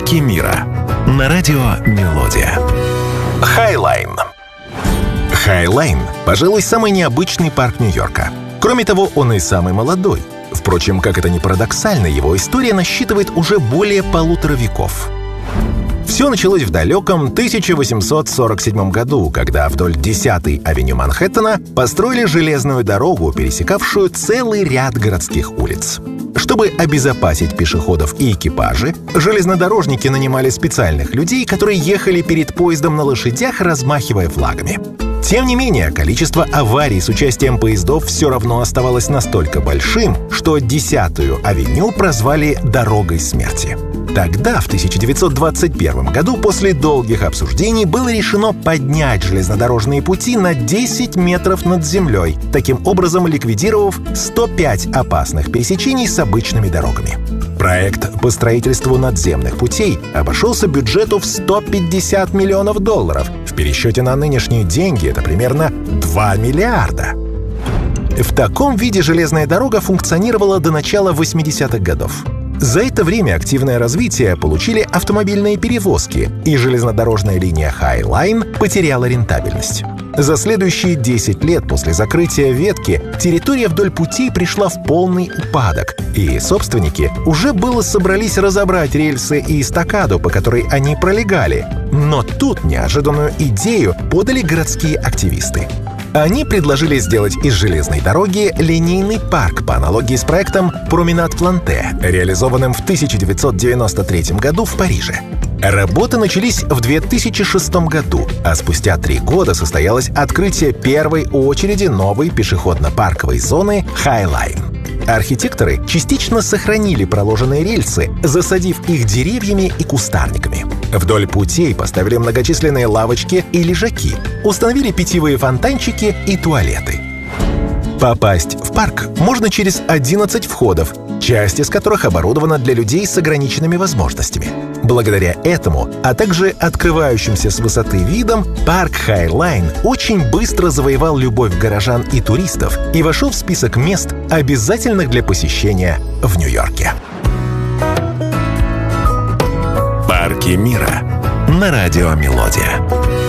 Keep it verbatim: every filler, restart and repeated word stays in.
Парки мира на радио «Мелодия». Хай-Лайн. Хай-Лайн, пожалуй, самый необычный парк Нью-Йорка. Кроме того, он и самый молодой. Впрочем, как это ни парадоксально, его история насчитывает уже более полутора веков. Все началось в далеком тысяча восемьсот сорок седьмом году, когда вдоль десятой авеню Манхэттена построили железную дорогу, пересекавшую целый ряд городских улиц. Чтобы обезопасить пешеходов и экипажи, железнодорожники нанимали специальных людей, которые ехали перед поездом на лошадях, размахивая флагами. Тем не менее, количество аварий с участием поездов все равно оставалось настолько большим, что десятую авеню прозвали «Дорогой смерти». Тогда, в тысяча девятьсот двадцать первом году, после долгих обсуждений, было решено поднять железнодорожные пути на десять метров над землей, таким образом ликвидировав сто пять опасных пересечений с обычными дорогами. Проект по строительству надземных путей обошелся бюджету в сто пятьдесят миллионов долларов. В пересчете на нынешние деньги это примерно два миллиарда. В таком виде железная дорога функционировала до начала восьмидесятых годов. За это время активное развитие получили автомобильные перевозки, и железнодорожная линия Хай-Лайн потеряла рентабельность. За следующие десять лет после закрытия ветки территория вдоль путей пришла в полный упадок, и собственники уже было собрались разобрать рельсы и эстакаду, по которой они пролегали. Но тут неожиданную идею подали городские активисты. Они предложили сделать из железной дороги линейный парк по аналогии с проектом «Променад Планте», реализованным в тысяча девятьсот девяносто третьем году в Париже. Работы начались в две тысячи шестом году, а спустя три года состоялось открытие первой очереди новой пешеходно-парковой зоны Хай-Лайн. Архитекторы частично сохранили проложенные рельсы, засадив их деревьями и кустарниками. Вдоль путей поставили многочисленные лавочки и лежаки, установили питьевые фонтанчики и туалеты. Попасть в парк можно через одиннадцать входов, часть из которых оборудована для людей с ограниченными возможностями. Благодаря этому, а также открывающимся с высоты видом, парк Хай-Лайн очень быстро завоевал любовь горожан и туристов и вошел в список мест, обязательных для посещения в Нью-Йорке. Парки мира на радио «Мелодия».